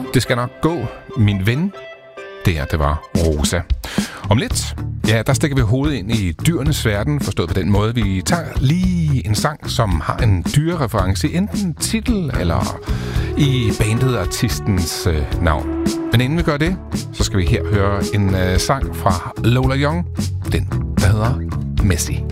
Det skal nok gå, min ven. Det var Rosa. Om lidt, ja, der stikker vi hovedet ind i dyrenes verden, forstået på den måde, vi tager lige en sang, som har en dyrereference, enten titel eller i bandet artistens navn. Men inden vi gør det, så skal vi her høre en sang fra Lola Young, den der hedder Messi.